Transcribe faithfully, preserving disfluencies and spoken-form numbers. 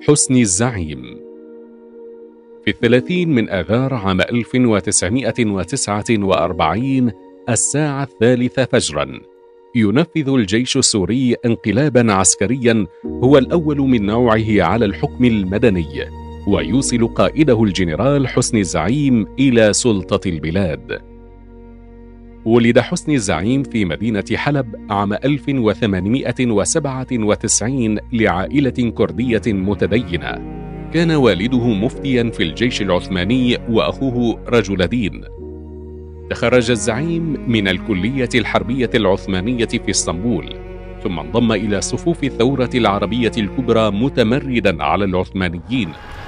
حسني الزعيم. في الثلاثين من آذار عام ألف وتسعمائة وتسعة وأربعين الساعة الثالثة فجرا ينفذ الجيش السوري انقلابا عسكريا هو الأول من نوعه على الحكم المدني، ويوصل قائده الجنرال حسني الزعيم إلى سلطة البلاد. ولد حسني الزعيم في مدينة حلب عام ألف وثمانمائة وسبعة وتسعين لعائلة كردية متدينة. كان والده مفتيا في الجيش العثماني وأخوه رجل دين. تخرج الزعيم من الكلية الحربية العثمانية في اسطنبول، ثم انضم إلى صفوف الثورة العربية الكبرى متمردا على العثمانيين،